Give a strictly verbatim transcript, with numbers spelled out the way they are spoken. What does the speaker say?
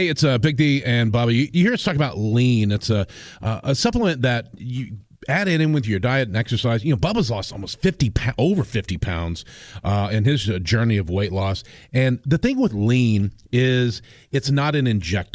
Hey, it's uh, Big D and Bubba. You, you hear us talk about lean. It's a uh, a supplement that you add it in with your diet and exercise. You know, Bubba's lost almost fifty, over fifty pounds uh, in his uh, journey of weight loss. And the thing with lean is it's not an injectable.